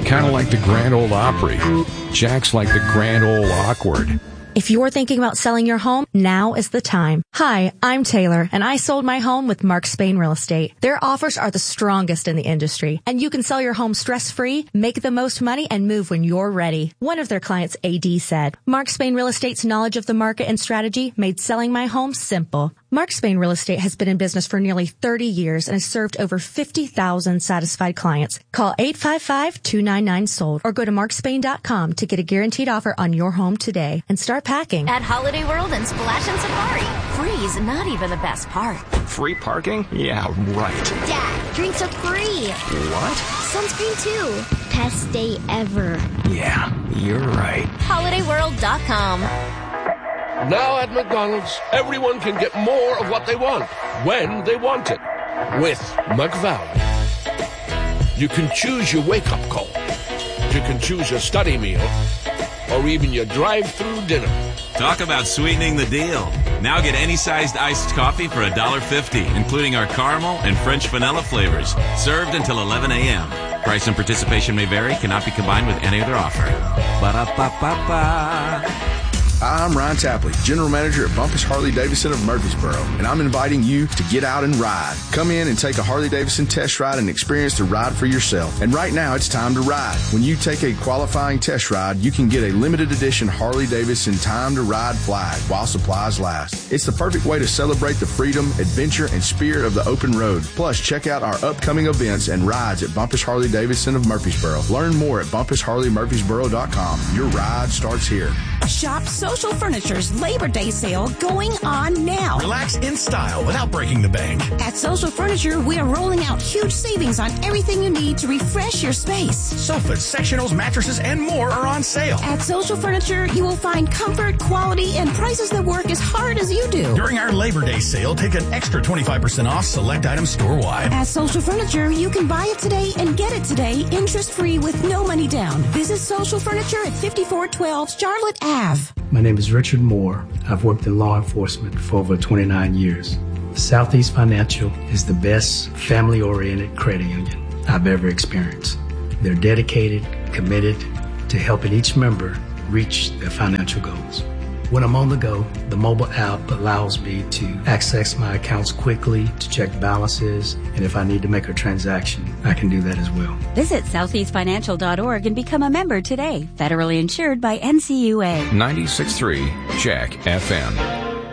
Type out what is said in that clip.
kind of like the Grand Ole Opry. Jack's like the Grand Ole Awkward. If you're thinking about selling your home, now is the time. Hi, I'm Taylor, and I sold my home with Mark Spain Real Estate. Their offers are the strongest in the industry, and you can sell your home stress-free, make the most money, and move when you're ready. One of their clients, AD, said, Mark Spain Real Estate's knowledge of the market and strategy made selling my home simple. Mark Spain Real Estate has been in business for nearly 30 years and has served over 50,000 satisfied clients. Call 855-299-SOLD or go to markspain.com to get a guaranteed offer on your home today and start packing. At Holiday World and Splash and Safari, free's not even the best part. Free parking? Yeah, right. Dad, drinks are free. What? Sunscreen too. Best day ever. Yeah, you're right. HolidayWorld.com. Now at McDonald's, everyone can get more of what they want, when they want it, with McValue. You can choose your wake-up call. You can choose your study meal, or even your drive-through dinner. Talk about sweetening the deal. Now get any sized iced coffee for $1.50, including our caramel and French vanilla flavors, served until 11 a.m. Price and participation may vary, cannot be combined with any other offer. Ba-da-ba-ba-ba. I'm Ryan Tapley, General Manager at Bumpus Harley-Davidson of Murfreesboro, and I'm inviting you to get out and ride. Come in and take a Harley-Davidson test ride and experience the ride for yourself. And right now, it's time to ride. When you take a qualifying test ride, you can get a limited edition Harley-Davidson Time to Ride flag while supplies last. It's the perfect way to celebrate the freedom, adventure, and spirit of the open road. Plus, check out our upcoming events and rides at Bumpus Harley-Davidson of Murfreesboro. Learn more at BumpusHarleyMurfreesboro.com. Your ride starts here. Shop Social Furniture's Labor Day sale going on now. Relax in style without breaking the bank. At Social Furniture, we are rolling out huge savings on everything you need to refresh your space. Sofas, sectionals, mattresses, and more are on sale. At Social Furniture, you will find comfort, quality, and prices that work as hard as you do. During our Labor Day sale, take an extra 25% off select items store-wide. At Social Furniture, you can buy it today and get it today, interest-free with no money down. Visit Social Furniture at 5412 Charlotte Ave. My name is Richard Moore. I've worked in law enforcement for over 29 years. Southeast Financial is the best family-oriented credit union I've ever experienced. They're dedicated, committed to helping each member reach their financial goals. When I'm on the go, the mobile app allows me to access my accounts quickly, to check balances, and if I need to make a transaction, I can do that as well. Visit southeastfinancial.org and become a member today. Federally insured by NCUA. 96.3 Jack FM.